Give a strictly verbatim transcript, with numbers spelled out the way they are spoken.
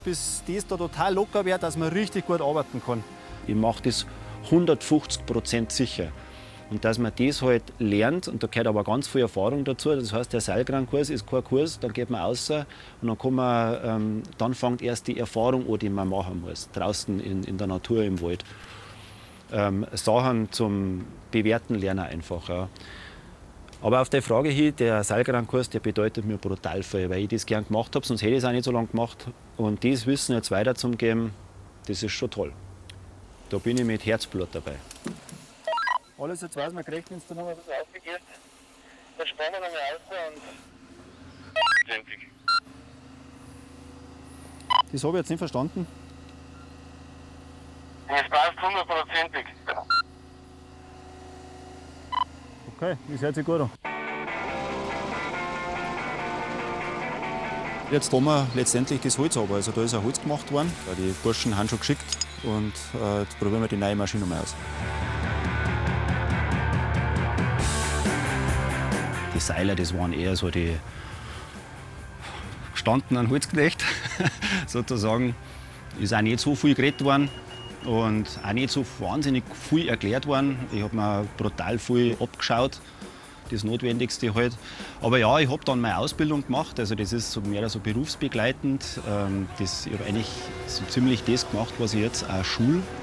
bis das da total locker wird, dass man richtig gut arbeiten kann. Ich mache das hundertfünfzig Prozent sicher. Und dass man das halt lernt, und da gehört aber ganz viel Erfahrung dazu. Das heißt, der Seilkran-Kurs ist kein Kurs, dann geht man raus und dann, kann man, ähm, dann fängt erst die Erfahrung an, die man machen muss, draußen in, in der Natur, im Wald. Ähm, Sachen zum Bewerten lernen einfach. Ja. Aber auf die Frage hin, der Seilkran-Kurs, der bedeutet mir brutal viel, weil ich das gern gemacht habe, sonst hätte ich es auch nicht so lange gemacht. Und das Wissen jetzt weiterzugeben, das ist schon toll. Da bin ich mit Herzblut dabei. Alles jetzt weiß man, kriegt uns dann noch ein bisschen aufgegeben. Dann spannen wir nochmal auf und. Das habe ich jetzt nicht verstanden. Es passt hundertprozentig. Okay, das hört sich gut an. Jetzt haben wir letztendlich das Holz runter. Also da ist ein Holz gemacht worden. Die Burschen haben schon geschickt und äh, jetzt probieren wir die neue Maschine mal aus. Die Seiler, das waren eher so die gestandenen Holzknecht, sozusagen. Ist auch nicht so viel geredet worden und auch nicht so wahnsinnig viel erklärt worden. Ich habe mir brutal viel abgeschaut, das Notwendigste halt. Aber ja, ich habe dann meine Ausbildung gemacht, also das ist so mehr so berufsbegleitend. Das, ich habe eigentlich so ziemlich das gemacht, was ich jetzt auch schule.